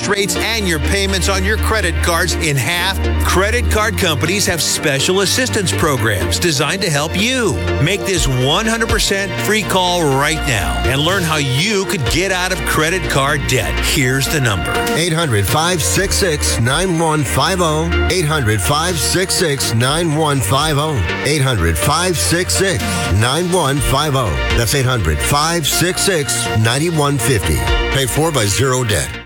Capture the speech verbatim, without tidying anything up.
interest rates and your payments on your credit cards in half. Credit card companies have special assistance programs designed to help you. Make this one hundred percent free call right now and learn how you could get out of credit card debt. Here's the number. eight hundred, five six six, nine one five zero. eight hundred, five six six, nine one five zero. eight hundred, five six six, nine one five zero. That's eight hundred, five six six, nine one five zero. Paid for by Zero Debt.